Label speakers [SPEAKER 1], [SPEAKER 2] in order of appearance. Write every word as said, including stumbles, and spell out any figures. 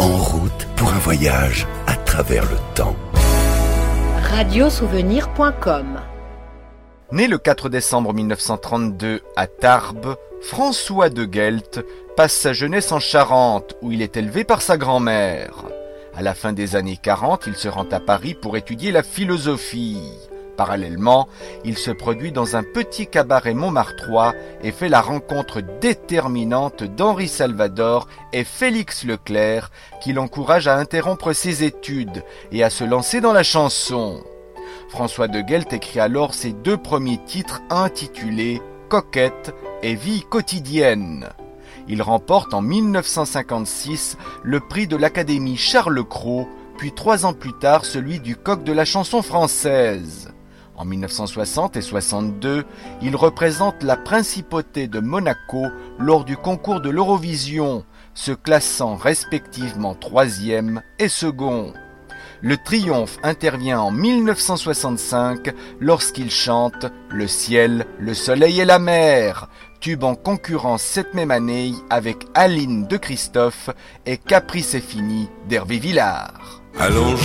[SPEAKER 1] En route pour un voyage à travers le temps.
[SPEAKER 2] radiosouvenir point com.
[SPEAKER 3] Né le quatre décembre mille neuf cent trente-deux à Tarbes, François de Guelt passe sa jeunesse en Charente, où il est élevé par sa grand-mère. À la fin des années quarante, il se rend à Paris pour étudier la philosophie. Parallèlement, il se produit dans un petit cabaret montmartrois et fait la rencontre déterminante d'Henri Salvador et Félix Leclerc, qui l'encouragent à interrompre ses études et à se lancer dans la chanson. François de Guelt écrit alors ses deux premiers titres intitulés « Coquette » et « Vie quotidienne ». Il remporte en mille neuf cent cinquante-six le prix de l'Académie Charles Cros, puis trois ans plus tard celui du Coq de la chanson française. En mille neuf cent soixante et soixante-deux, il représente la principauté de Monaco lors du concours de l'Eurovision, se classant respectivement troisième et second. Le triomphe intervient en mille neuf cent soixante-cinq lorsqu'il chante « Le ciel, le soleil et la mer », tube en concurrence cette même année avec Aline de Christophe et Caprice est fini d'Hervé Villard.
[SPEAKER 1] Allons